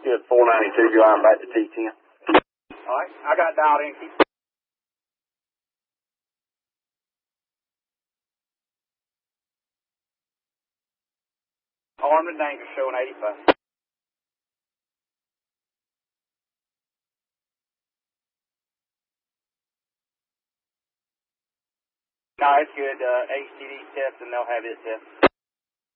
good. 492, you're on back to T10. All right, I got dialed in. Keep. Armed and dangerous, showing 85. No, it's good. HTD test, and they'll have it test.